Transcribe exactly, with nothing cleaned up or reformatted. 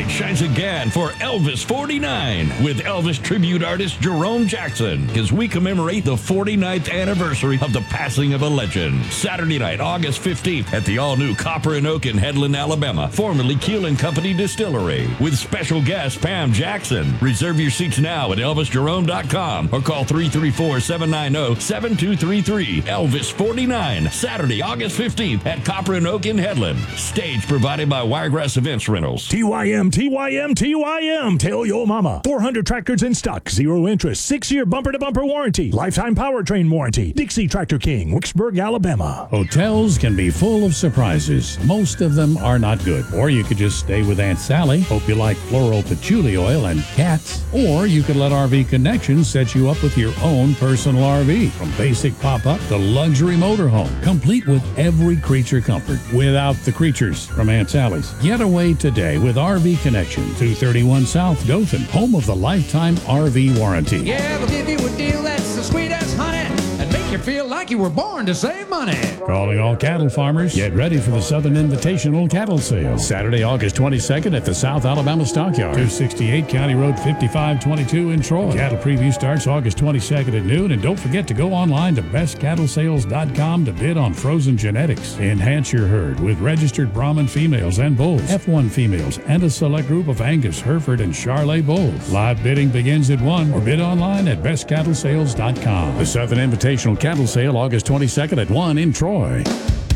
spotlight shines again for Elvis forty-nine with Elvis tribute artist Jerome Jackson as we commemorate the forty-ninth anniversary of the passing of a legend. Saturday night, August fifteenth at the all-new Copper and Oak in Headland, Alabama, formerly Keel and Company Distillery, with special guest Pam Jackson. Reserve your seats now at elvis jerome dot com or call three three four, seven nine zero, seven two three three. Elvis forty-nine, Saturday, August fifteenth at Copper and Oak in Headland. Stage provided by Wiregrass Events Rentals. T Y M, T Y M, T Y M. Tell your mama. four hundred tractors in stock. Zero interest. Six-year bumper-to-bumper warranty. Lifetime powertrain warranty. Dixie Tractor King, Wicksburg, Alabama. Hotels can be full of surprises. Most of them are not good. Or you could just stay with Aunt Sally. Hope you like floral patchouli oil and cats. Or you could let R V Connection set you up with your own personal R V. From basic pop-up to luxury motorhome. Complete with every creature comfort. Without the creatures from Aunt Sally's. Get away today with R V Connection, two thirty-one South Dothan, home of the lifetime R V warranty. Yeah, they'll give you a deal that's the sweet as honey and make you feel like you were born to save money. Calling all cattle farmers, get ready for the Southern Invitational Cattle Sale. Saturday, August twenty-second at the South Alabama Stockyard, two sixty-eight County Road fifty-five twenty-two in Troy. Cattle preview starts August twenty-second at noon, and don't forget to go online to best cattle sales dot com to bid on frozen genetics. Enhance your herd with registered Brahman females and bulls, F one females, and a select group of Angus, Hereford, and Charolais bulls. Live bidding begins at one, or bid online at best cattle sales dot com. The Southern Invitational Cattle Sale, August twenty-second at one in Troy.